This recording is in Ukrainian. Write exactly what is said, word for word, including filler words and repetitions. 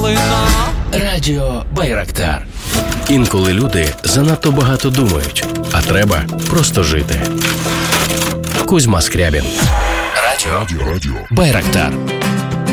калина. Радіо Байрактар. Інколи люди занадто багато думають, а треба просто жити. Кузьма Скрябін. Радіо, Радіо. Байрактар.